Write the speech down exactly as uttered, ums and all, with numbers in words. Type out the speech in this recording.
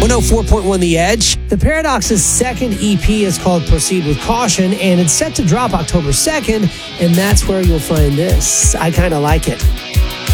one oh four point one The Edge. The Paradox's second E P is called Proceed with Caution, and it's set to drop October second, and that's where you'll find this. I kind of like it.